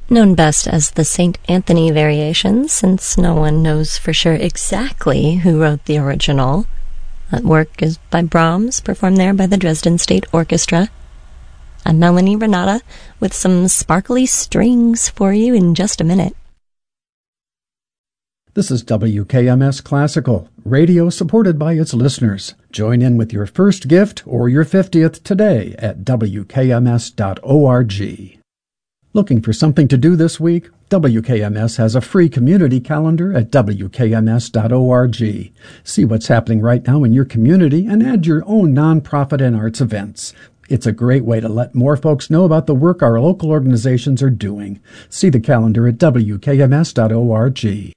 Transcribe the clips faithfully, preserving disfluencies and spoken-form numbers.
known best as the Saint Anthony Variations, since no one knows for sure exactly who wrote the original. That work is by Brahms, performed there by the Dresden State Orchestra. I'm Melanie Renata with some sparkly strings for you in just a minute. This is W K M S Classical, radio supported by its listeners. Join in with your first gift or your fiftieth today at W K M S dot org. Looking for something to do this week? W K M S has a free community calendar at W K M S dot org. See what's happening right now in your community and add your own nonprofit and arts events. It's a great way to let more folks know about the work our local organizations are doing. See the calendar at W K M S dot org.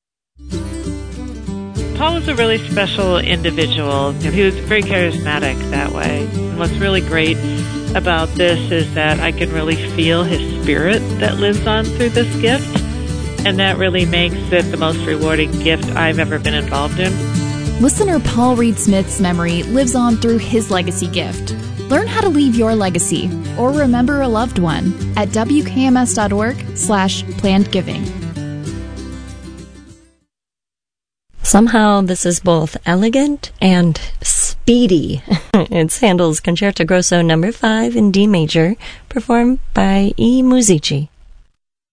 Paul was a really special individual. He was very charismatic that way. And what's really great about this is that I can really feel his spirit that lives on through this gift, and that really makes it the most rewarding gift I've ever been involved in. Listener Paul Reed Smith's memory lives on through his legacy gift. Learn how to leave your legacy or remember a loved one at W K M S dot org slash planned giving. Somehow this is both elegant and speedy. It's Handel's Concerto Grosso number five in D major, performed by E. Musici.